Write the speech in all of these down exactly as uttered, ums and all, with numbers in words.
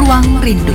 Ruang Rindu.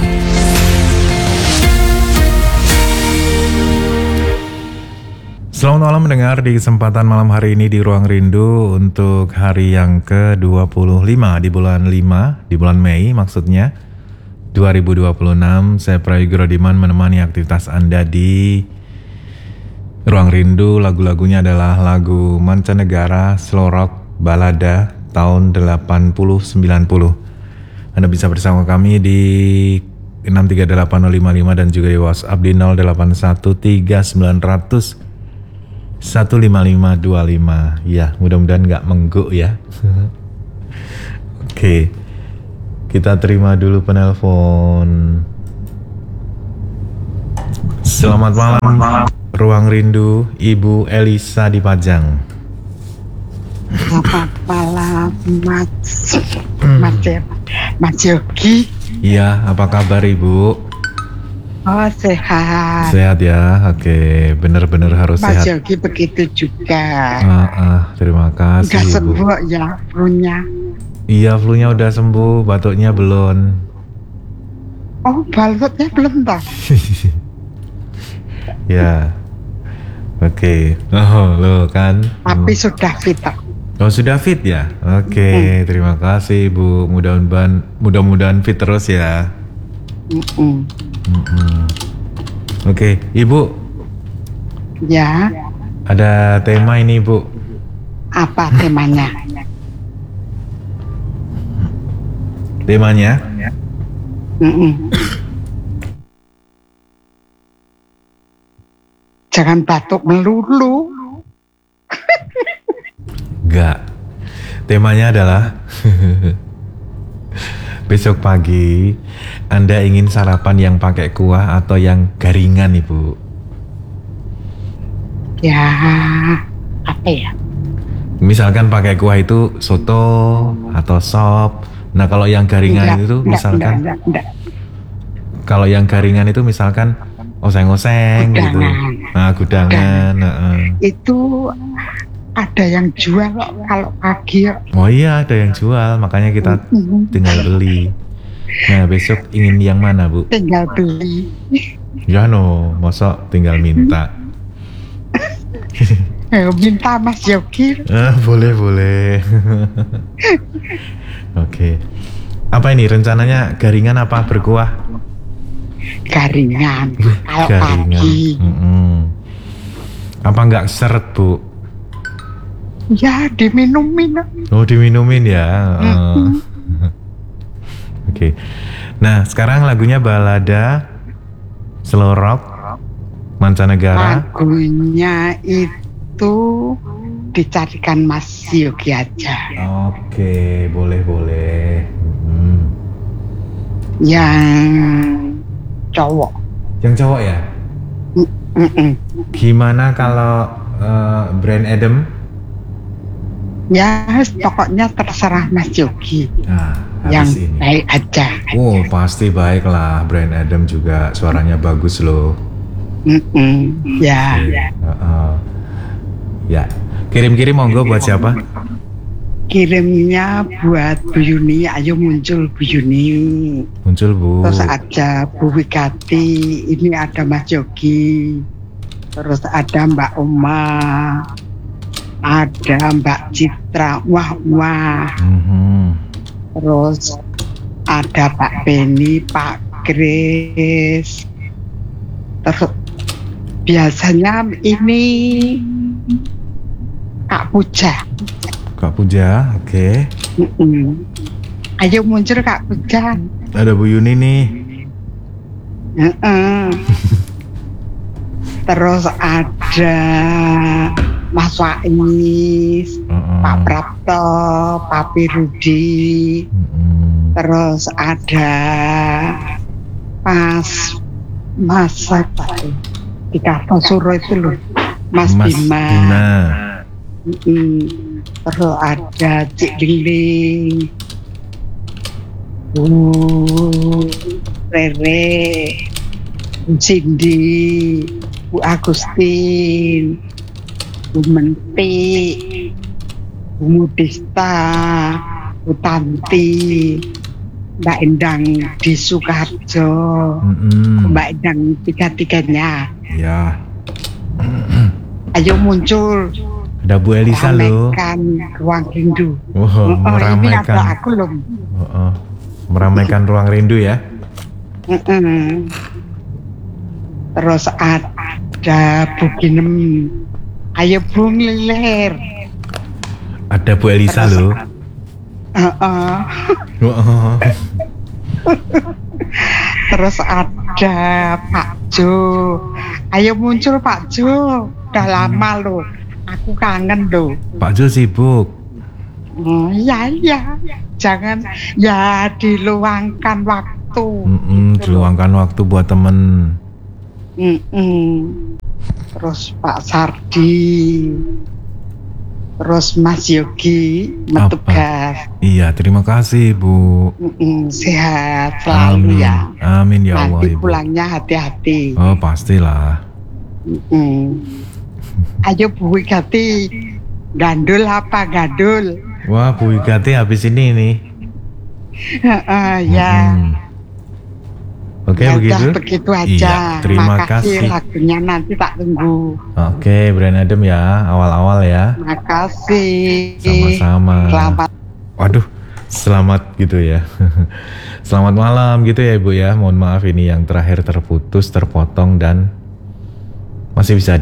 Selamat malam mendengar di kesempatan malam hari ini di Ruang Rindu untuk hari yang ke dua puluh lima di bulan lima, di bulan Mei maksudnya dua ribu dua puluh enam. Saya Prayogi Rodiman menemani aktivitas Anda di Ruang Rindu. Lagu-lagunya adalah lagu mancanegara, slow rock, balada tahun delapan puluh sembilan puluh. Anda bisa bersama kami di enam tiga delapan nol lima lima dan juga di WhatsApp di nol delapan satu tiga sembilan nol nol satu lima lima dua lima. Ya, mudah-mudahan gak mengguk ya. Oke, kita terima dulu penelpon. Selamat malam, Selamat malam. Ruang Rindu, Ibu Elisa di Pajang. Selamat malam, Mas Mas Mas Yogi. Iya, apa kabar Ibu? Oh, sehat. Sehat ya, oke, benar-benar harus Mas sehat. Yogi begitu juga. Ah, ah, terima kasih Udah Ibu. sembuh ya flu-nya? Iya, flu-nya udah sembuh, batuknya belum. Oh, balutnya belum toh? Ya, oke. Oh, lo kan. Tapi sudah fit toh. Oh, sudah fit ya? Oke, Mm-mm. terima kasih Ibu. Mudah-mudahan mudah-mudahan fit terus ya. Mm-mm. Mm-mm. Oke, Ibu, Ya, ada tema ini Ibu. apa temanya? Temanya Mm-mm. Jangan batuk melulu. enggak. Temanya adalah besok pagi Anda ingin sarapan yang pakai kuah atau yang garingan, Ibu? Ya, apa ya? Misalkan pakai kuah itu soto atau sop. Nah, kalau yang garingan Enggak, itu enggak, misalkan enggak, enggak, enggak. kalau yang garingan itu misalkan oseng-oseng gitu. Gudangan. Nah, gudangan. Heeh. Itu ada yang jual kok kalau pagi ya. Oh iya, ada yang jual, makanya kita tinggal beli. Nah, besok ingin yang mana, Bu? Tinggal beli. Ya no, masa tinggal minta. Eh, minta Mas Yogi. Ah, boleh, boleh. Oke. Apa ini rencananya, garingan apa berkuah? Garingan. Kalau Garingan. pagi. Mm-mm. Apa nggak seret, Bu? Ya diminum-minum. Oh, diminumin ya. Mm-mm. Oh. Oke. Nah, sekarang lagunya balada, slow rock, mancanegara. Lagunya itu dicarikan Mas Yogi aja. Oke, boleh boleh. Hmm. Yang cowok. Yang cowok ya? Mm-mm. Gimana kalau uh, Bryan Adams? Ya pokoknya terserah Mas Yogi. Nah, Yang habis ini. baik aja. Oh, pasti baik lah. Bryan Adams juga suaranya bagus loh. Mm-mm. Ya. Oke. Uh-uh. Ya, kirim-kirim monggo buat siapa? Kirimnya buat Bu Yuni. Ayo muncul Bu Yuni. Muncul Bu. Terus ada Bu Wigati. Ini ada Mas Yogi. Terus ada Mbak Uma. Ada Mbak Citra. Wah wah. Mhm. Terus ada Pak Beni, Pak Kris. Terus biasanya ini Kak Puja. Kak Puja, oke. Mm-mm. Ayo muncul Kak Puja. Ada Bu Yuni nih. Mm-mm. Terus ada Mas Wais, Uh-uh. Pak Prapto, Papi Rudi. Mm-mm. Terus ada Mas Mas apa ya? Di Kartosuro itu loh, Mas, Mas Bima. Bima. Mm, terus ada Cik Lingling, Bu Rere, Bu Cindy, Bu Agustin, Bu Menti, Bu Mudista, Bu Tanti, Mbak Endang di Sukoharjo. Mm-mm. Mbak Endang tiga-tiganya. Ya. Ayo muncul. Ada Bu Elisa loh. Ramaikan ruang rindu. Oh, Oh, ini meramaikan. ada aku loh. Oh, oh. Meramaikan ruang rindu ya. Mm-mm. Terus ada Bu Ginem. Ayo Bu ngiler. Ada Bu Elisa Terus, loh. Uh-uh. Oh, oh. Terus ada Pak Jo. Ayo muncul Pak Jo. Udah lama loh. Aku kangen loh. Pak Jo sibuk. Oh, iya iya. Jangan ya diluangkan waktu. Mm-mm, diluangkan waktu buat temen. Mm-mm. Terus Pak Sardi. Terus Mas Yogi metugas. Iya, terima kasih Bu. Mm-mm, sehat selalu Amin. ya. Amin ya Allah Nanti Ibu. pulangnya hati-hati. Oh pastilah. Mm-mm. Ayo Bu Wigati, gandul apa gadul? Wah Bu Wigati habis ini nih. Uh, ya. Mm-mm. Oke Ya begitu. udah, begitu aja. Iya, terima Makasih kasih. lagunya nanti tak tunggu. Oke, Brian Adam ya, awal-awal ya. Makasih. Sama-sama. Selamat. Waduh, selamat gitu ya. Selamat malam gitu ya Ibu ya. Mohon maaf ini yang terakhir terputus, terpotong dan masih bisa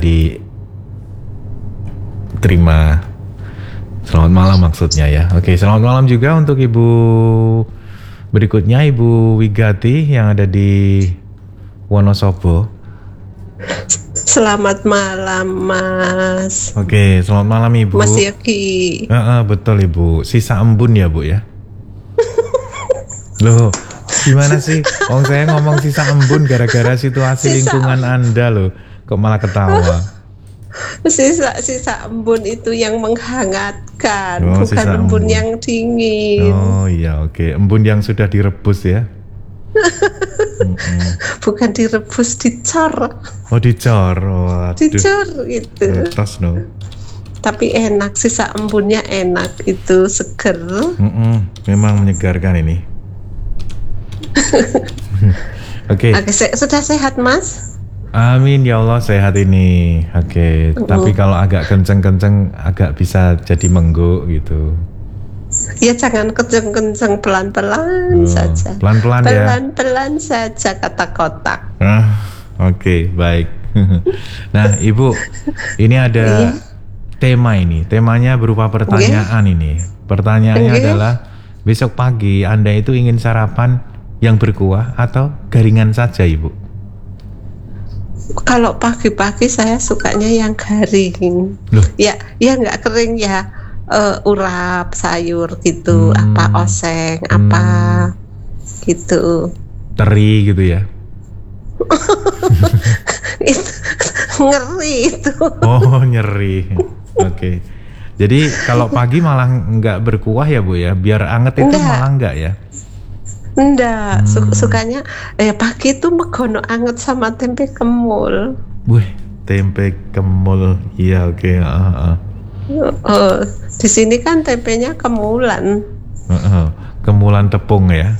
diterima. Selamat malam maksudnya ya. Oke, selamat malam juga untuk Ibu berikutnya, Ibu Wigati yang ada di Wonosobo. Selamat malam Mas. Oke, selamat malam Ibu. Mas Yogi. Uh, uh, betul Ibu, sisa embun ya Bu ya. Loh, gimana sih? Oh saya ngomong sisa embun gara-gara situasi Sisa lingkungan Anda loh. Kok malah ketawa? Sisa sisa embun itu yang menghangatkan, Oh, bukan sisa embun embun. yang dingin. Oh iya oke, embun yang sudah direbus ya. Mm-mm. Bukan direbus, dicor, Oh dicor, waduh. dicor gitu. Terus no. Tapi enak, sisa embunnya enak, itu seger. Mm-mm, memang menyegarkan ini. Oke. Oke, se- sudah sehat Mas? Amin ya Allah sehat ini. Oke, tapi kalau agak kenceng-kenceng agak bisa jadi mengguk gitu. Ya jangan kenceng-kenceng, pelan-pelan Oh, saja. pelan-pelan ya. Pelan-pelan saja kata kotak. Ah, oke, baik. Nah, Ibu, ini ada Iya. tema ini. Temanya berupa pertanyaan ini. Pertanyaannya Oke. adalah besok pagi Anda itu ingin sarapan yang berkuah atau garingan saja, Ibu? Kalau pagi-pagi saya sukanya yang garing. Loh. Ya, ya nggak kering ya. Eh, urap sayur gitu, Hmm. apa oseng, Hmm. apa gitu. Teri gitu ya. Itu ngeri itu. Oh, nyeri. Oke. Jadi kalau pagi malah nggak berkuah ya, Bu ya? Biar anget itu Nggak. malah nggak ya? Nggak, su- Hmm. sukanya eh pagi itu megono anget sama tempe kemul. Wih, tempe kemul. Iya, oke. ah, ah. Oh, di sini kan tempenya kemulan. Ah, ah. Kemulan tepung ya.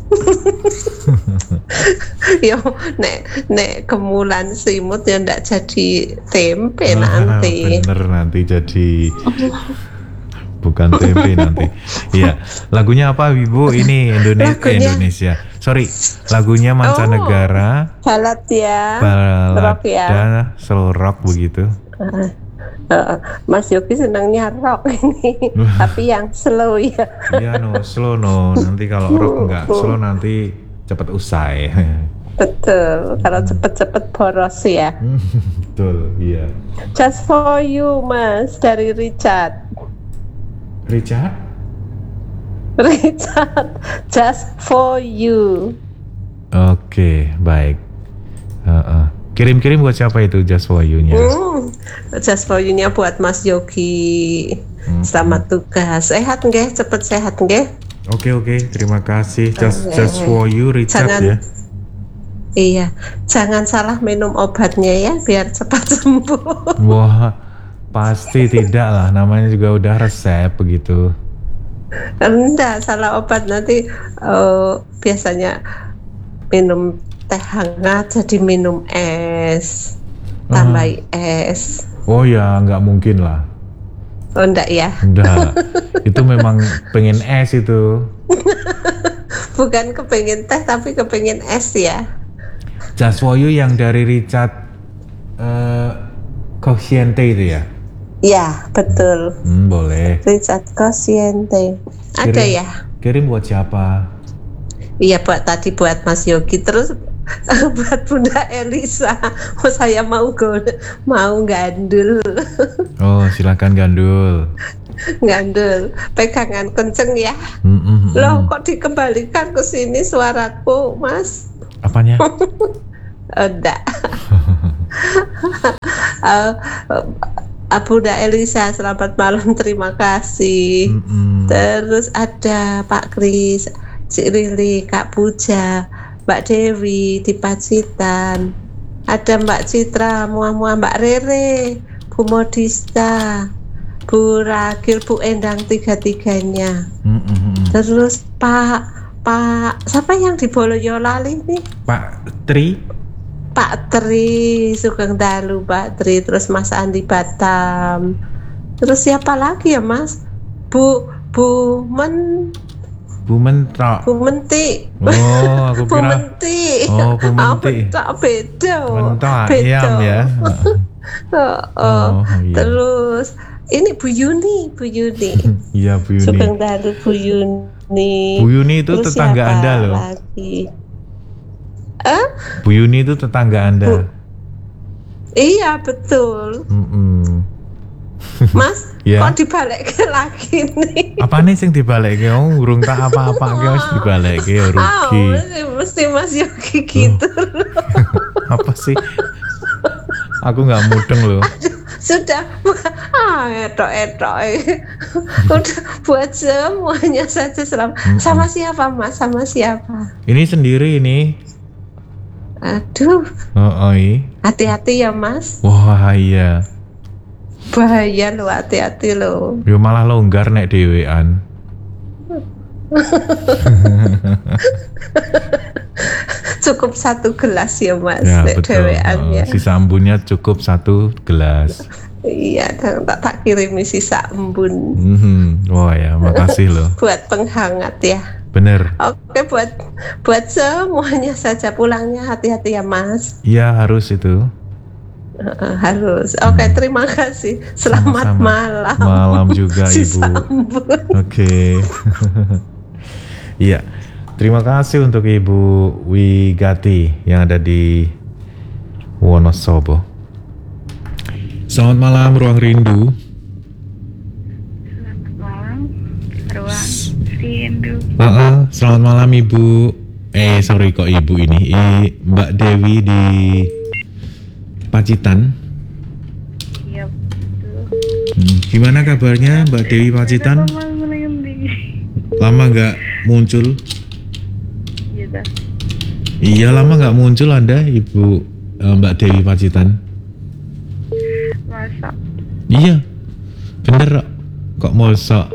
Yo, nek nek kemulan simut ya ndak jadi tempe Ah, nanti. bener nanti jadi bukan tempe nanti. Iya, lagunya apa Ibu? Ini Indonesia, Lagunya- Indonesia. Sorry, lagunya mancanegara, Balad ya. balada, Rock ya. slow rock begitu. Uh, Mas Yogi senangnya rock ini, tapi yang slow ya. Iya no, slow no. Nanti kalau rock enggak slow nanti cepat usai. Betul, kalau cepet-cepet boros ya. Betul, iya. Just for you Mas, dari Richard. Richard? Richard, just for you. Oke, baik. Uh-uh. Kirim-kirim buat siapa itu Just For You-nya? Hmm, just for you-nya buat Mas Yogi. Hmm. Selamat tugas. Sehat nggih? Cepet sehat nggih? Oke oke, terima kasih. Just Oke. Just For You Richard Jangan- ya. Iya, jangan salah minum obatnya ya, biar cepat sembuh. Wah, pasti tidak lah. Namanya juga udah resep begitu. Enggak, salah obat nanti eh, biasanya minum teh hangat jadi minum es, tambahi es. Oh ya, nggak mungkin lah. Oh enggak ya, Enggak. Itu memang pengen es itu. bukan kepengen teh tapi kepengen es ya. Just for you yang dari Richard uh, Cosciente itu ya? Ya betul, Hmm, boleh. Richard Cosciente. Ada Kirim- ya? Kirim buat siapa? Iya buat tadi buat Mas Yogi, terus buat Bunda Elisa. Oh, saya mau go, mau gandul, Oh, silakan gandul. gandul, pegangan kenceng ya. Mm, mm, mm. Loh kok dikembalikan ke sini suaraku, Mas? Apanya? Enggak. uh, uh, Bunda Elisa, selamat malam, terima kasih. Mm-mm. Terus ada Pak Kris, Cik Rili, Kak Puja, Mbak Dewi di Pacitan, ada Mbak Citra, Mua-Mua, Mbak Rere, Bu Modista, Bu Ragil, Bu Endang, tiga-tiganya. Mm-mm. Terus Pak Pak siapa yang di Boyolali nih? Pak Tri. Pak Tri, Sugeng Dalu Pak Tri, terus Mas Andi Batam. Terus siapa lagi ya Mas? Bu Bu Men Bu Mentok. Bu Menti. Oh, aku Bu kira. Menti. Oh, Bu Ah, Menti. beda, beda. Mentok Beda. ayam ya. Oh, oh. Oh, iya. Terus ini Bu Yuni, Bu Yuni. Iya, Bu Yuni. Sugeng Dalu Bu Yuni. Bu Yuni itu Terus tetangga siapa Anda loh. lagi? Eh? Bu Yuni itu tetangga Anda. Bu- Iya betul, Mm-mm. Mas. Ya. Kok dibalik lagi nih? Apa nih sing dibalik oh, urung tak apa-apa ki wis dibalik ya Ah, rugi. mesti, mesti Mas Yogi gitu. Apa sih? Aku nggak mudeng loh. Sudah, ah etok etok. Udah buat semuanya saja selamat. Sama siapa Mas? Sama siapa? Ini sendiri ini. Aduh, Oh, oh iya. hati-hati ya Mas. Wah iya. Bahaya lo, hati-hati lo. Yo malah longgar nek dhewean. Cukup satu gelas ya Mas, Ya nek betul. dewean Oh, ya. sisa embunnya cukup satu gelas. Iya, dan tak tak kirimi sisa embun Mhm. Wah ya, makasih loh. buat penghangat ya. Bener. Oke, buat buat semuanya saja, pulangnya hati-hati ya Mas. Iya harus itu. Uh, harus. Oke, terima kasih. Selamat Sama-sama. malam. Malam juga Sisa Ibu. embun. Oke. Iya. Terima kasih untuk Ibu Wigati yang ada di Wonosobo. Selamat malam Ruang Rindu. Selamat malam, Ruang Rindu. Uh, uh, selamat malam Ibu. Eh sorry kok Ibu ini. I, Mbak Dewi di Pacitan. Iya, betul. Hmm, gimana kabarnya Mbak Dewi Pacitan? Kenapa malam ini? Lama nggak muncul? Iya, dah. Iya lama nggak muncul Anda Ibu eh, Mbak Dewi Pacitan. Masa? Iya bener kok. Kok mosok.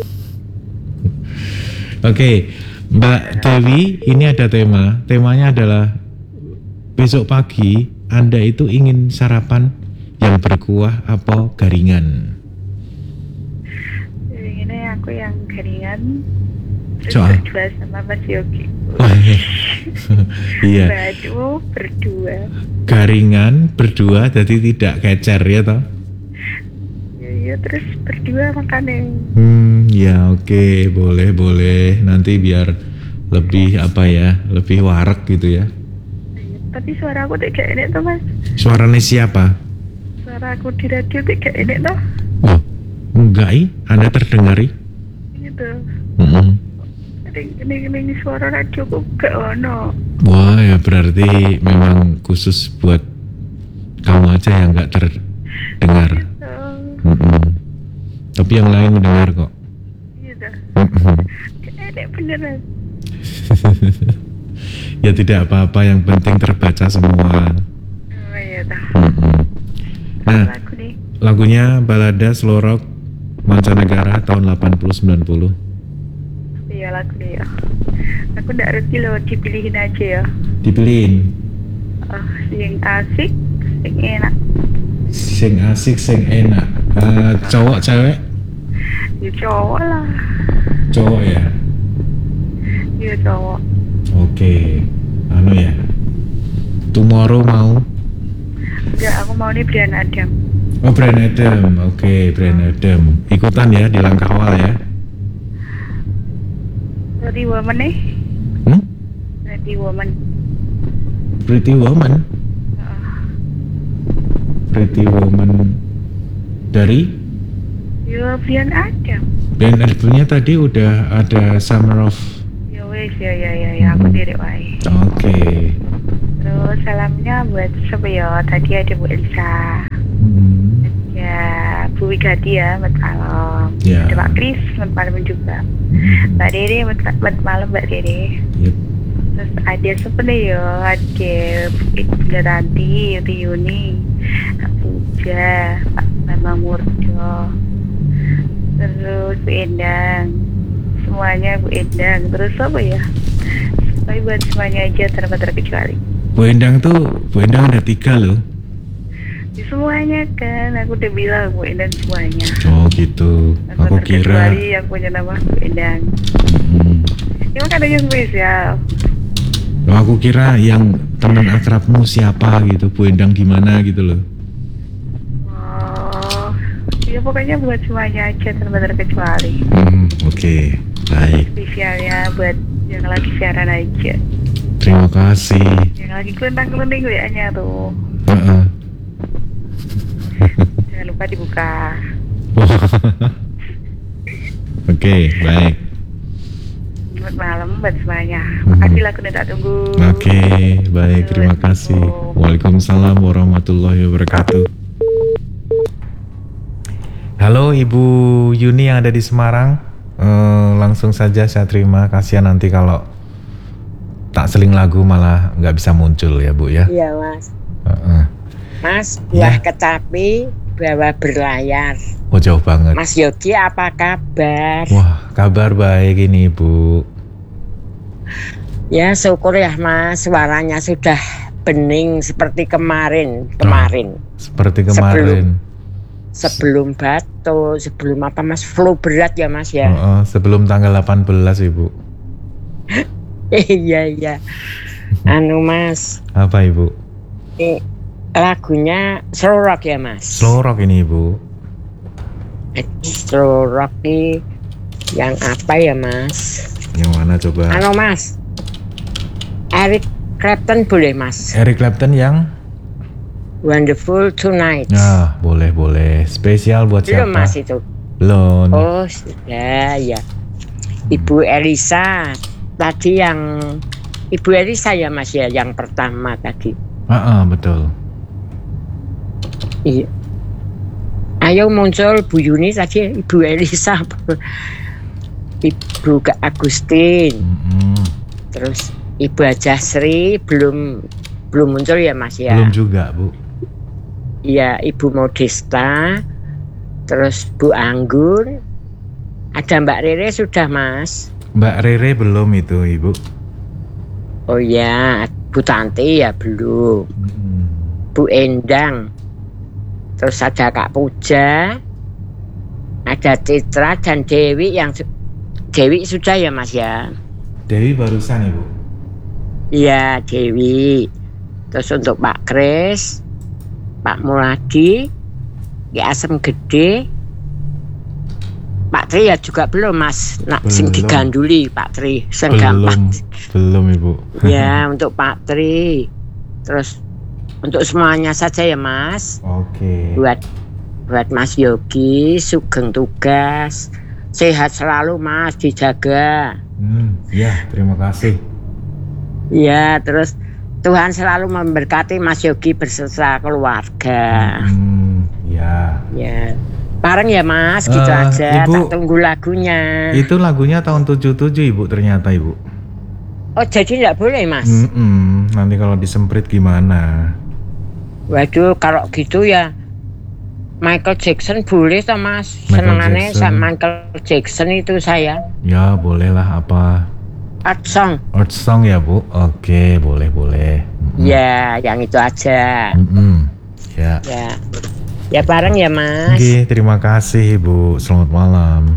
Oke Mbak Dewi, ini ada tema. Temanya adalah besok pagi Anda itu ingin sarapan yang berkuah apa garingan? Ini aku yang garingan. Terus Soal? berdua sama Mas Yogi. Iya Badu berdua. garingan berdua jadi tidak kecer ya toh? Iya, iya, terus berdua makannya. Hmm, ya oke, boleh boleh. Nanti biar lebih apa ya, lebih warak gitu ya. Tapi suara aku tidak enak tuh Mas. Suaranya siapa? Suara aku di radio tidak enak tuh. Oh, enggak i, Anda terdengar i. Gitu. Mm-mm. Ini ini suara radio aku gak ono. Wah ya berarti memang khusus buat kamu aja yang nggak terdengar. Oh, Mm-mm. Tapi yang lain mendengar kok. iya dah. Mm-mm. Gak enak beneran. Ya tidak apa-apa, yang penting terbaca semua. Oh iya dah. Mm-mm. Nah, Lagu nih. lagunya balada slow rock mancanegara tahun delapan puluh sembilan puluh. Iya lagu deh ya. Aku nggak ngerti loh, dipilihin aja ya. Dipilihin. Oh, sing asik, sing enak. Sing asik, sing enak. Uh, cowok, cewek? Ya cowok lah. Cowok ya? Iya cowok. Oke. Anu ya. Tomorrow mau? Enggak, aku mau nih Brian Adam. Oh, Brian Adam. Oke, Brian Adam. Ikutan ya di langkah awal ya. Pretty Woman nih. Hmm? Pretty Woman. Pretty Woman? Oh, Pretty Woman dari? ya Brian Adam. Brian Adamnya tadi udah ada Summer of... Ya wes ya ya ya ya aku diri wae. Oke. Terus salamnya buat siapa ya? Tadi ada Bu Elisa. Hmm. Ya Bu Wigati ya, buat malam. Ya. Ada Pak Kris, buat malam juga. Hmm. Mbak Dede, buat, buat malam Mbak Dede. Yep. Terus ada siapa nih ya? Ada Bunda Ranti, Yuti Yuni, Kak Puja, Pak Bambang Murjo. Terus Bu Endang. Semuanya Bu Endang. Terus apa ya? Tapi buat semuanya aja tanpa terkecuali. Bu Endang tuh, Bu Endang ada tiga loh. Di semuanya kan, aku udah bilang Bu Endang semuanya. Oh gitu. Tanpa Aku kira. terkecuali yang punya nama Bu Endang. Hmm. Ini kan ada yang spesial. Oh, aku kira yang teman akrabmu siapa gitu, Bu Endang gimana gitu loh. Oh, ya pokoknya buat semuanya aja tanpa terkecuali. Hmm, oke. Baik. Spesialnya buat yang lagi siaran aja. Terima kasih. Yang lagi kelentang-kelenting W A-nya tuh. Heeh. Jangan lupa dibuka. Oke, baik. Selamat malam buat semuanya. Makasih lah, aku tak tunggu. Oke, baik. Terima kasih. Waalaikumsalam warahmatullahi wabarakatuh. Halo Ibu Yuni yang ada di Semarang. Eh, langsung saja saya terima. Kasihan nanti kalau tak seling lagu malah nggak bisa muncul ya Bu ya. Iya Mas. Heeh. Mas, Ya. buah kecapi bawa berlayar. Oh jauh banget. Mas Yogi apa kabar? Wah, kabar baik ini Ibu. Ya syukur ya Mas, suaranya sudah bening seperti kemarin. Kemarin. Seperti kemarin. Sebelum batuk, sebelum apa Mas? Flu berat ya Mas ya? Heeh, sebelum tanggal delapan belas Ibu. Iya iya. Anu Mas, Apa Ibu? ini lagunya slow rock ya Mas? Slow rock ini Ibu. Eh, Slow rock nih yang apa ya Mas? Yang mana coba? Anu Mas, Eric Clapton boleh Mas? Eric Clapton yang? Wonderful Tonight. Nah, boleh boleh. Spesial buat Belum siapa? Mas itu. Belum. Oh sudah ya. Ibu Elisa tadi yang Ibu Elisa ya Mas ya yang pertama tadi. Ah, ah, betul. Iya. Ayo muncul Bu Yuni tadi, Ibu Elisa, Ibu Kak Agustin, Mm-mm. terus Ibu Ajasri belum belum muncul ya Mas ya. Belum juga Bu. Iya, Ibu Modesta, terus Bu Anggun, ada Mbak Rere sudah Mas. Mbak Rere belum itu Ibu. Oh ya, Bu Tanti ya belum. Mm. Bu Endang, terus ada Kak Puja, ada Citra dan Dewi yang su- Dewi sudah ya Mas ya. Dewi barusan Ibu. Iya Dewi. Terus untuk Pak Kris, Pak Muladi, Ki Asem Gede, Pak Tri ya juga belum Mas. Nak sing Belum. diganduli Pak Tri, sing Belum. gampang. Belum Ibu. Ya untuk Pak Tri. Terus untuk semuanya saja ya Mas. Oke. Buat buat Mas Yogi, sugeng tugas. Sehat selalu Mas, dijaga. Hmm, ya, terima kasih. Ya, terus Tuhan selalu memberkati Mas Yogi beserta keluarga. Hmm, ya. Ya. Bareng ya Mas, gitu Eh, aja. Ibu- Tak tunggu lagunya. Itu lagunya tahun tujuh puluh tujuh Ibu ternyata Ibu. Oh, jadi enggak boleh Mas? Mm-mm, nanti kalau disemprit gimana? Waduh, kalau gitu ya Michael Jackson boleh toh Mas? Michael Senengannya Jackson. sama Michael Jackson itu saya. Ya bolehlah apa? Art song. Art song ya Bu? Oke boleh boleh. Mm-mm. Ya, yang itu aja. Mm-mm. Ya. Ya. Ya bareng ya Mas. Oke, terima kasih Ibu. Selamat malam.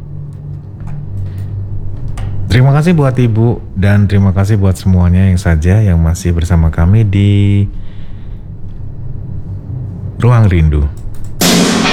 Terima kasih buat Ibu dan terima kasih buat semuanya yang saja yang masih bersama kami di Ruang Rindu.